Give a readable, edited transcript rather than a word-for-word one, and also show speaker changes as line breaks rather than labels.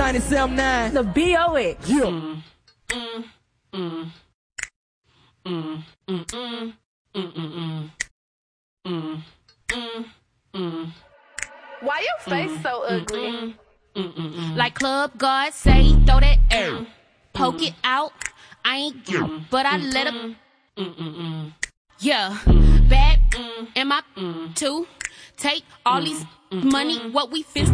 97.9.
The BOX.
Yeah.
Why your face so ugly?
Like Club God say, throw that air. Poke it out. I ain't cute, but I let him. Yeah, bad. Am I too? Take all these money, what we finna